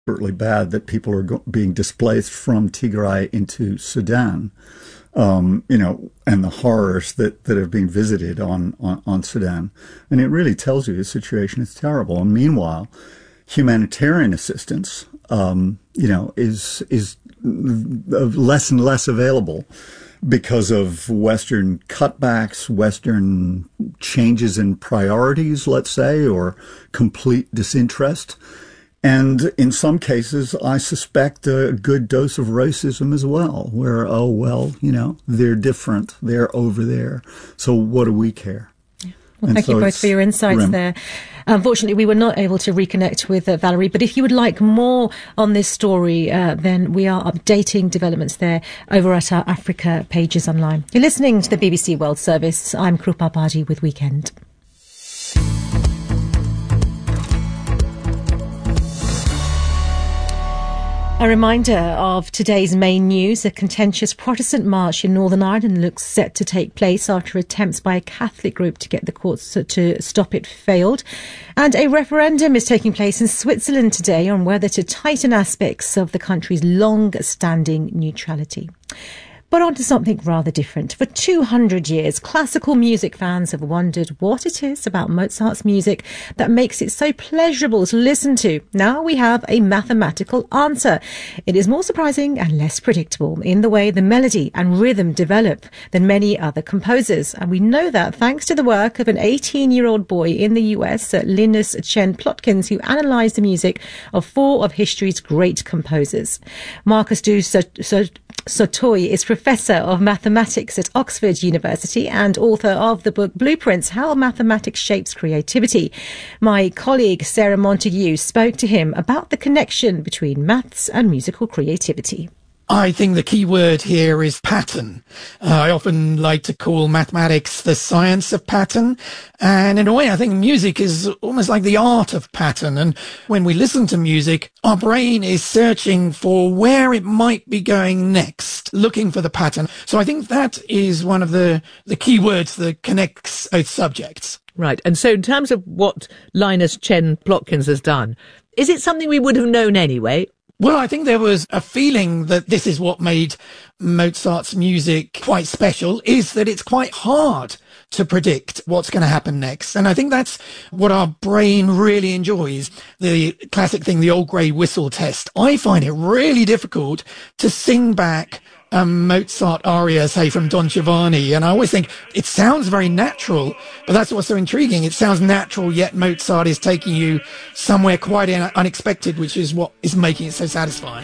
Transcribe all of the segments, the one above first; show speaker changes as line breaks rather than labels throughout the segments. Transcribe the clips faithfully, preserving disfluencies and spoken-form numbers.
desperately bad that people are go- being displaced from Tigray into Sudan, um, you know, and the horrors that, that have been visited on, on, on Sudan. And it really tells you the situation is terrible. And meanwhile, humanitarian assistance, um, you know, is is less and less available because of Western cutbacks, Western changes in priorities, let's say, or complete disinterest. And in some cases, I suspect a good dose of racism as well, where, oh, well, you know, they're different. They're over there. So what do we care?
Well,
and
thank
so
you both for your insights
grim.
there. Unfortunately, we were not able to reconnect with uh, Valerie, but if you would like more on this story, uh, then we are updating developments there over at our Africa pages online. You're listening to the B B C World Service. I'm Krupa Badi with Weekend. A reminder of today's main news. A contentious Protestant march in Northern Ireland looks set to take place after attempts by a Catholic group to get the courts to stop it failed. And a referendum is taking place in Switzerland today on whether to tighten aspects of the country's long-standing neutrality. But on to something rather different. For two hundred years, classical music fans have wondered what it is about Mozart's music that makes it so pleasurable to listen to. Now we have a mathematical answer. It is more surprising and less predictable in the way the melody and rhythm develop than many other composers. And we know that thanks to the work of an eighteen-year-old boy in the U S, Linus Chen Plotkins, who analysed the music of four of history's great composers. Marcus du Sautoy is Professor of Mathematics at Oxford University and author of the book Blueprints, How Mathematics Shapes Creativity. My colleague Sarah Montague spoke to him about the connection between maths and musical creativity.
I think the key word here is pattern. Uh, I often like to call mathematics the science of pattern. And in a way, I think music is almost like the art of pattern. And when we listen to music, our brain is searching for where it might be going next, looking for the pattern. So I think that is one of the, the key words that connects both subjects.
Right. And so in terms of what Linus Chen Plotkins has done, is it something we would have known anyway?
Well, I think there was a feeling that this is what made Mozart's music quite special, is that it's quite hard to predict what's going to happen next. And I think that's what our brain really enjoys. The classic thing, the old grey whistle test. I find it really difficult to sing back a Mozart aria, say, from Don Giovanni. And I always think it sounds very natural, but that's what's so intriguing. It sounds natural, yet Mozart is taking you somewhere quite unexpected, which is what is making it so satisfying.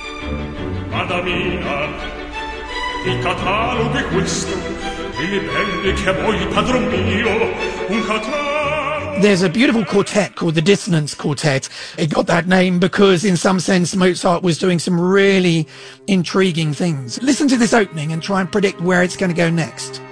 Madamina, il catalogo è questo, delle belle che a voi, padron mio, un catalogo.
There's a beautiful quartet called the Dissonance Quartet. It got that name because, in some sense, Mozart was doing some really intriguing things. Listen to this opening and try and predict where it's going to go next.